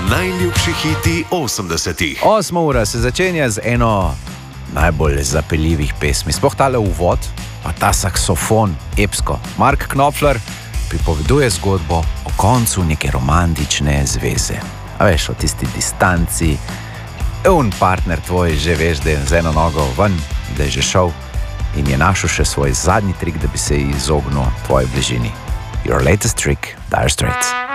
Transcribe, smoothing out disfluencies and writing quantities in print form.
Najljubši hiti 80-ih. 8. ura se začenja z eno najbolj zapeljivih pesmi. Sploh tale uvod, pa ta saksofon, epsko. Mark Knopfler pripoveduje zgodbo o koncu neke romantične zveze. A veš, o tisti distanci, partner tvoj že veš, da je z eno nogo ven, da je že šel in je našel še svoj zadnji trik, da bi se izognil tvoji bližini. Your latest trick, Dire Straits.